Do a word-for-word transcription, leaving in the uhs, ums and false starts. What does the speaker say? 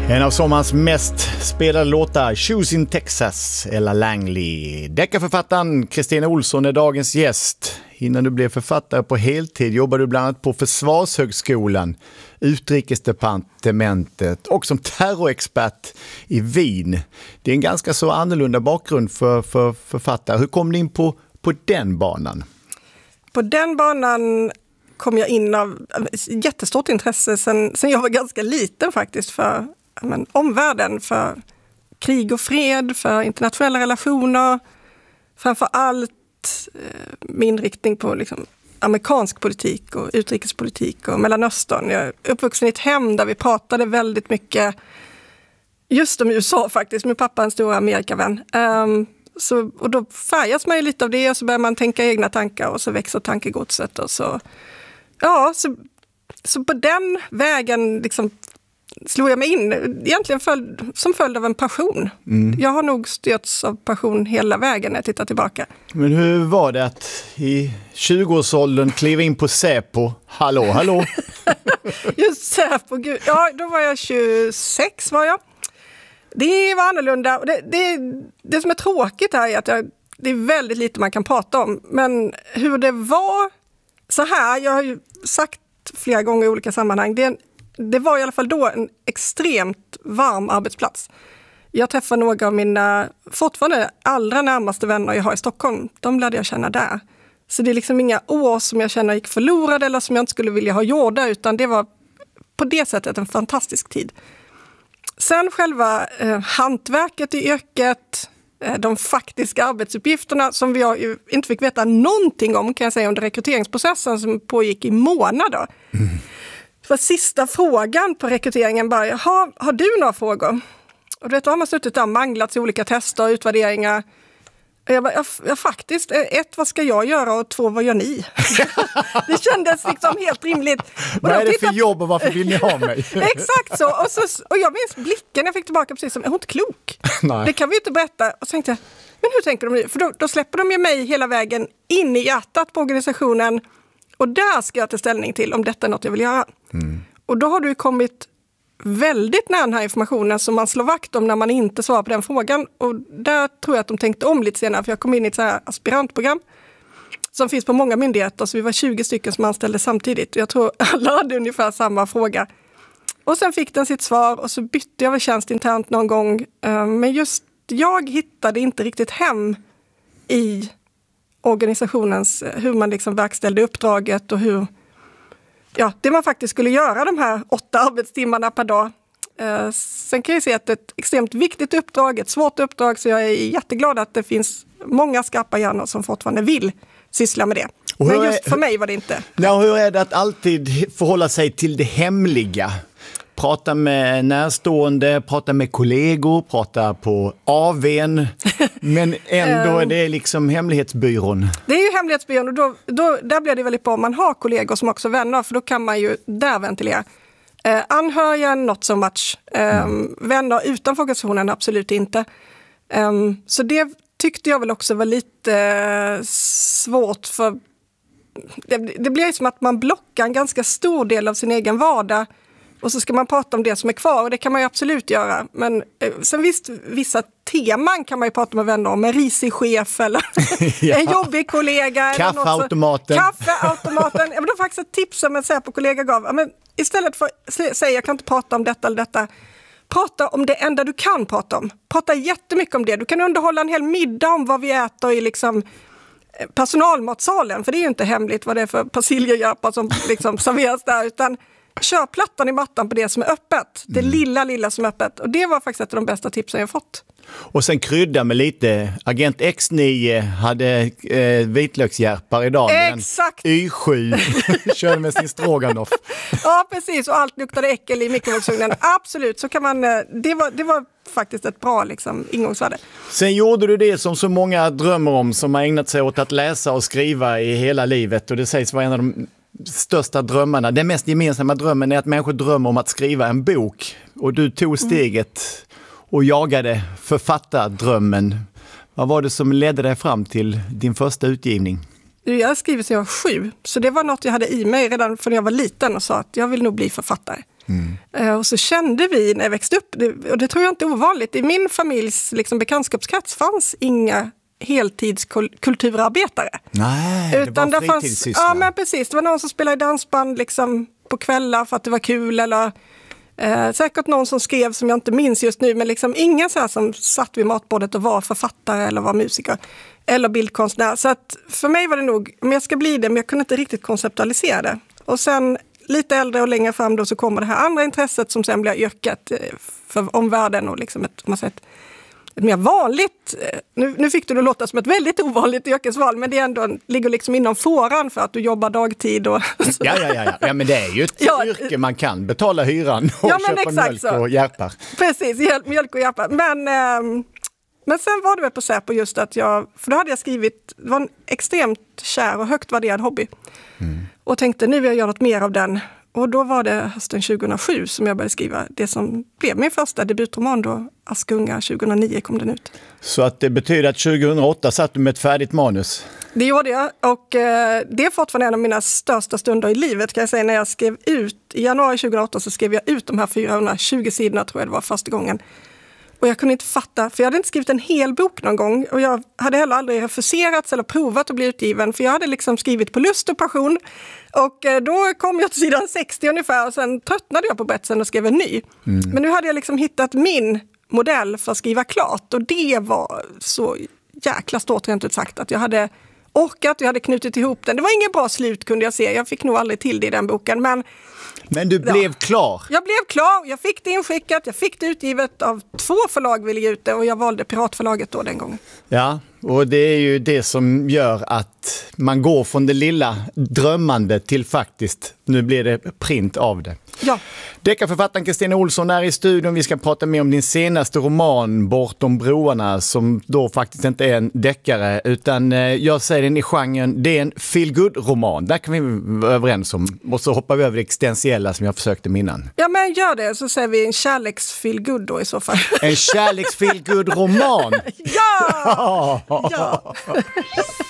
En av sommarens mest spelade låtar, Choosing Texas, Ella Langley. Deckarförfattaren Kristina Olsson är dagens gäst. Innan du blev författare på heltid jobbade du bland annat på Försvarshögskolan, Utrikesdepartementet och som terrorexpert i Wien. Det är en ganska så annorlunda bakgrund för, för författare. Hur kom du in på, på den banan? På den banan kom jag in av jättestort intresse sen, sen jag var ganska liten faktiskt för men, omvärlden, för krig och fred, för internationella relationer, framför allt eh, med inriktning på liksom, amerikansk politik och utrikespolitik och Mellanöstern. Jag är uppvuxen i ett hem där vi pratade väldigt mycket just om U S A faktiskt. Min pappa är en stor Amerikavän. Um, så, och då färgas man ju lite av det och så börjar man tänka egna tankar och så växer tankegodset. Och så, ja, så, så på den vägen liksom slog jag mig in, egentligen följd, som följd av en passion. Mm. Jag har nog styrts av passion hela vägen när jag tittar tillbaka. Men hur var det att i tjugoårsåldern kliva in på Säpo? Hallå, hallå? Just Säpo, gud. Ja, då var jag tjugosex var jag. Det var annorlunda. Det, det, det som är tråkigt här är att jag, det är väldigt lite man kan prata om. Men hur det var så här, jag har ju sagt flera gånger i olika sammanhang, det är en Det var i alla fall då en extremt varm arbetsplats. Jag träffade några av mina fortfarande allra närmaste vänner jag har i Stockholm. De lärde jag känna där. Så det är liksom inga år som jag känner gick förlorade eller som jag inte skulle vilja ha gjorda, utan det var på det sättet en fantastisk tid. Sen själva eh, hantverket i yrket, eh, de faktiska arbetsuppgifterna som vi ju inte fick veta någonting om, kan jag säga, under rekryteringsprocessen som pågick i månader. Mm. För sista frågan på rekryteringen bara, har, har du några frågor? Och du vet, då har man suttit där och manglat i olika tester och utvärderingar. Och jag bara, jag, jag faktiskt, ett, vad ska jag göra? Och två, vad gör ni? Det kändes liksom helt rimligt. Och vad är det tittat... för jobb och varför vill ni ha mig? Exakt så. Och, så. och jag minns blicken jag fick tillbaka precis som, är hon inte klok? Nej. Det kan vi inte berätta. Och så tänkte jag, men hur tänker de nu? För då, då släpper de ju mig hela vägen in i hjärtat på organisationen. Och där ska jag ta ställning till om detta är något jag vill göra. Mm. Och då har du kommit väldigt nära den här informationen som man slår vakt om när man inte svarar på den frågan. Och där tror jag att de tänkte om lite senare, för jag kom in i ett så här aspirantprogram som finns på många myndigheter. Så vi var tjugo stycken som anställde samtidigt. Och jag tror alla hade ungefär samma fråga. Och sen fick den sitt svar och så bytte jag väl tjänst internt någon gång. Men just jag hittade inte riktigt hem i organisationens, hur man liksom verkställde uppdraget och hur, ja, det man faktiskt skulle göra de här åtta arbetstimmarna per dag. Eh, sen kan jag se att det är ett extremt viktigt uppdrag, ett svårt uppdrag, så jag är jätteglad att det finns många skarpa hjärnor som fortfarande vill syssla med det. Men just för mig var det inte. Ja, hur är det att alltid förhålla sig till det hemliga? Prata med närstående, prata med kollegor, prata på A V:n, men ändå är det liksom hemlighetsbyrån. Det är ju hemlighetsbyrån och då, då, där blir det väldigt bra om man har kollegor som också vänner, för då kan man ju där ventilera. Eh, anhöriga, not so much. Eh, mm. Vänner utanför organisationen, absolut inte. Eh, så det tyckte jag väl också var lite eh, svårt, för det, det blir ju som att man blockar en ganska stor del av sin egen vardag. Och så ska man prata om det som är kvar, och det kan man ju absolut göra. Men eh, sen visst, vissa teman kan man ju prata med vänner om. En risig chef eller ja. En jobbig kollega. Kaffeautomaten. Kaffeautomaten. Jag vill då faktiskt ett tips som en Säpo-kollega gav. Men istället för att säga jag kan inte prata om detta eller detta. Prata om det enda du kan prata om. Prata jättemycket om det. Du kan underhålla en hel middag om vad vi äter i liksom personalmatsalen. För det är ju inte hemligt vad det är för persiljehjärpar som liksom serveras där, utan kör plattan i mattan på det som är öppet. Det mm. lilla, lilla som är öppet. Och det var faktiskt ett av de bästa tipsen jag fått. Och sen krydda med lite. Agent X nio hade eh, vitlökshjärpar idag. Exakt. Y sju körde med sin stroganoff. Ja, precis. Och allt luktade äckel i mikrovågsugnen. Absolut. Så kan man, det, var, det var faktiskt ett bra liksom, ingångsvärde. Sen gjorde du det som så många drömmer om, som har ägnat sig åt att läsa och skriva i hela livet. Och det sägs vara en av de största drömmarna. Den mest gemensamma drömmen är att människor drömmer om att skriva en bok. Och du tog steget och jagade författardrömmen. Vad var det som ledde dig fram till din första utgivning? Jag skrev sedan jag var sju. Så det var något jag hade i mig redan från jag var liten och sa att jag vill nog bli författare. Mm. Och så kände vi när jag växte upp, och det tror jag inte är ovanligt, i min familjs liksom, bekantskapskrets fanns inga heltidskulturarbetare. Nej, utan det var fritidssyssla. Ja, men precis. Det var någon som spelade dansband liksom, på kvällar för att det var kul, eller eh, säkert någon som skrev som jag inte minns just nu, men liksom ingen så här som satt vid matbordet och var författare eller var musiker eller bildkonstnär. Så att för mig var det nog, om jag ska bli det, men jag kunde inte riktigt konceptualisera det. Och sen lite äldre och längre fram då så kommer det här andra intresset som sen blir yrket för omvärlden och liksom ett, man säger, ett, ett mer vanligt, nu, nu fick du det låta som ett väldigt ovanligt yrkesval, men det är ändå, ligger liksom inom fåran för att du jobbar dagtid. Och, ja, ja, ja, ja, men det är ju ett ja, yrke man kan betala hyran och ja, köpa mjölk så. Och hjärpar. Precis, mjölk och hjärpar. Men, ähm, men sen var det väl på Säpo just att jag, för då hade jag skrivit, det var en extremt kär och högt värderad hobby. Mm. Och tänkte nu vill jag göra något mer av den. Och då var det hösten tjugohundrasju som jag började skriva det som blev min första debutroman då, Askunga, tjugohundranio kom den ut. Så att det betyder att tjugohundraåtta satt du med ett färdigt manus? Det gjorde jag, och eh, det är fortfarande en av mina största stunder i livet kan jag säga. När jag skrev ut, i januari tjugohundraåtta så skrev jag ut de här fyrahundratjugo sidorna tror jag det var första gången. Och jag kunde inte fatta, för jag hade inte skrivit en hel bok någon gång. Och jag hade heller aldrig refuserats eller provat att bli utgiven. För jag hade liksom skrivit på lust och passion. Och då kom jag till sidan sextio ungefär. Och sen tröttnade jag på berättelsen och skrev en ny. Mm. Men nu hade jag liksom hittat min modell för att skriva klart. Och det var så jäkla stort rent ut sagt. Att jag hade orkat, jag hade knutit ihop den. Det var ingen bra slut kunde jag se. Jag fick nog aldrig till det i den boken. Men... Men du blev ja. klar? Jag blev klar, jag fick det inskickat, jag fick det utgivet av två förlag ville ge ut det och jag valde Piratförlaget då den gången. Ja, och det är ju det som gör att man går från det lilla drömmande till faktiskt, nu blir det print av det. Ja. Deckarförfattaren Kristina Olsson är i studion. Vi ska prata mer om din senaste roman Bortom broarna som då faktiskt inte är en deckare utan jag säger den i genren, det är en feel-good-roman. Där kan vi vara överens om. Och så hoppar vi över det existentiella som jag försökte innan. Ja men gör det så säger vi en kärleks-feel-good då i så fall. En kärleks-feel-good-roman? Ja! Ja!